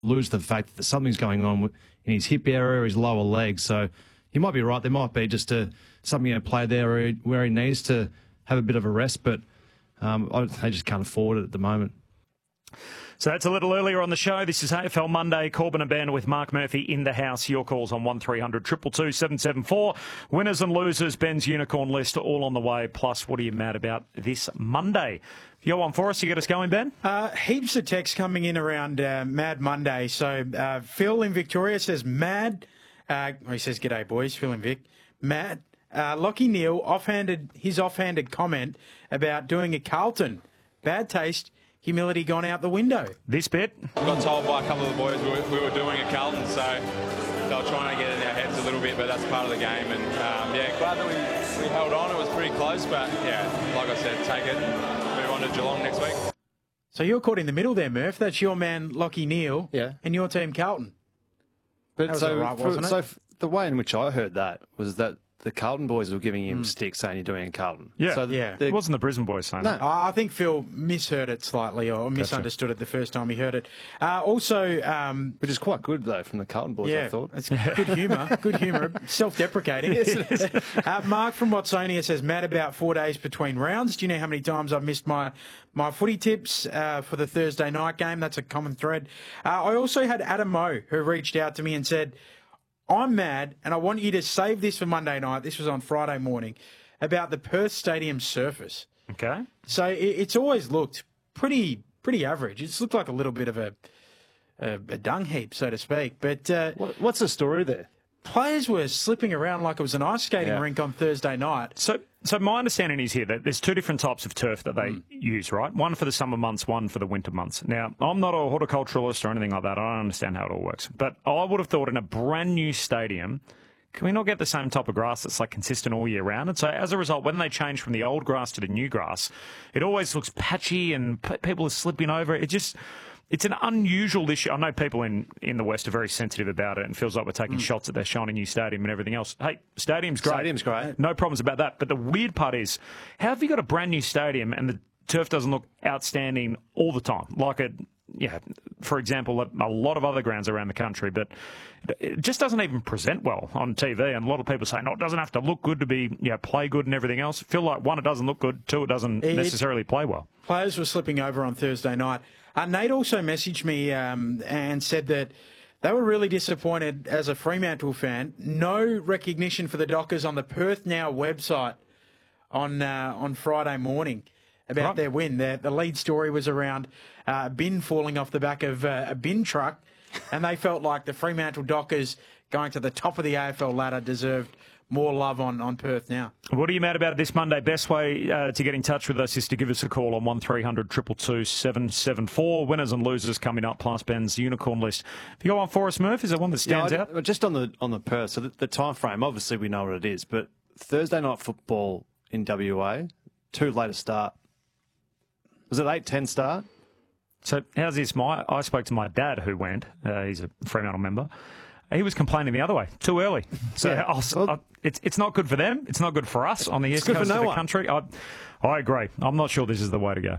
lose the fact that something's going on in his hip area or his lower leg. So you might be right. There might be just something in play there where he needs to have a bit of a rest, but they just can't afford it at the moment. So that's a little earlier on the show. This is AFL Monday. Corbin and Ben with Mark Murphy in the house. Your calls on 1300 222 774. Winners and losers, Ben's unicorn list, all on the way. Plus, what are you mad about this Monday? You got one for us? You get us going, Ben? Heaps of texts coming in around Mad Monday. So Phil in Victoria says mad. He says, "G'day, boys." Phil in Vic. Mad. Lockie Neal his offhanded comment about doing a Carlton. Bad taste. Humility gone out the window. This bit? I got told by a couple of the boys we were doing a Carlton, so they were trying to get in our heads a little bit, but that's part of the game. And, glad that we held on. It was pretty close, but, like I said, take it and move on to Geelong next week. So you're caught in the middle there, Murph. That's your man, Lockie Neal, and your team, Carlton. But that was all right, wasn't it? So the way in which I heard that was that the Carlton boys were giving him stick saying you're doing a Carlton. Yeah, so it wasn't the Brisbane boys saying that. I think Phil misheard it slightly or misunderstood it the first time he heard it. Which is quite good, though, from the Carlton boys, I thought. It's good humour, self-deprecating. Yes, it is. Mark from Watsonia says, mad about 4 days between rounds. Do you know how many times I've missed my footy tips for the Thursday night game? That's a common thread. I also had Adam Moe, who reached out to me and said, I'm mad, and I want you to save this for Monday night. This was on Friday morning, about the Perth Stadium surface. Okay. So it's always looked pretty average. It's looked like a little bit of a dung heap, so to speak. But what's the story there? Players were slipping around like it was an ice skating rink on Thursday night. So my understanding is here that there's two different types of turf that they use, right? One for the summer months, one for the winter months. Now, I'm not a horticulturalist or anything like that. I don't understand how it all works. But I would have thought in a brand new stadium, can we not get the same type of grass that's like consistent all year round? And so as a result, when they change from the old grass to the new grass, it always looks patchy and people are slipping over it. It's an unusual issue. I know people in the West are very sensitive about it and feels like we're taking shots at their shiny new stadium and everything else. Hey, stadium's great. Stadium's great. No problems about that. But the weird part is, how have you got a brand new stadium and the turf doesn't look outstanding all the time? For example, a lot of other grounds around the country, but it just doesn't even present well on TV. And a lot of people say, no, it doesn't have to look good to be, play good and everything else. Feel like, one, it doesn't look good. Two, it doesn't necessarily play well. Players were slipping over on Thursday night. Nate also messaged me and said that they were really disappointed as a Fremantle fan. No recognition for the Dockers on the Perth Now website on Friday morning about their win. The lead story was around a bin falling off the back of a bin truck, and they felt like the Fremantle Dockers going to the top of the AFL ladder deserved more love on Perth Now. What are you mad about this Monday? Best way to get in touch with us is to give us a call on 1300 222 774. Winners and losers coming up, plus Ben's unicorn list. Have you got one for us, Murph? Is there one that stands out? Just on the Perth, so the time frame, obviously we know what it is, but Thursday night football in WA, too late a start. Was it 8:10 start? So how's this? I spoke to my dad who went. He's a Fremantle member. He was complaining the other way, too early. So it's not good for them. It's not good for us on the east coast of the country. I agree. I'm not sure this is the way to go.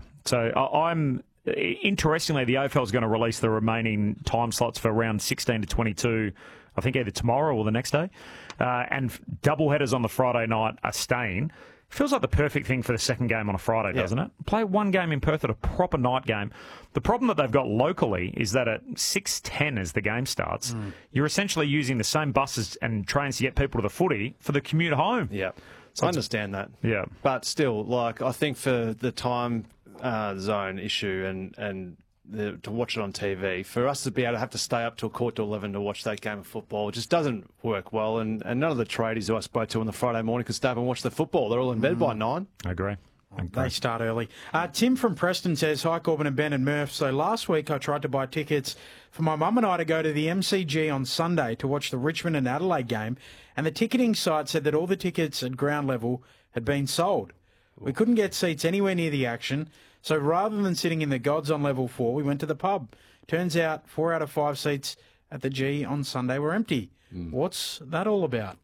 So interestingly, the AFL is going to release the remaining time slots for round 16 to 22, I think either tomorrow or the next day. And double headers on the Friday night are staying. Feels like the perfect thing for the second game on a Friday, doesn't it? Play one game in Perth at a proper night game. The problem that they've got locally is that at 6:10 as the game starts, you're essentially using the same buses and trains to get people to the footy for the commute home. Yeah, so I understand that. Yeah. But still, I think for the time zone issue and to watch it on TV, for us to be able to have to stay up till 11:15 to watch that game of football, it just doesn't work well. And none of the tradies who I spoke to on the Friday morning could stay up and watch the football. They're all in bed by 9. I agree. They start early. Tim from Preston says, hi, Corbin and Ben and Murph. So last week I tried to buy tickets for my mum and I to go to the MCG on Sunday to watch the Richmond and Adelaide game, and the ticketing site said that all the tickets at ground level had been sold. We couldn't get seats anywhere near the action, so rather than sitting in the gods on level 4, we went to the pub. Turns out 4 out of 5 seats at the G on Sunday were empty. What's that all about?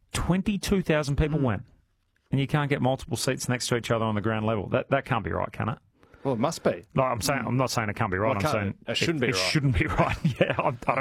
22,000 people went, and you can't get multiple seats next to each other on the ground level. That can't be right, can it? Well, it must be. No, I'm not saying it can't be right. Well, I'm saying it shouldn't be right. It shouldn't be right. Yeah, I don't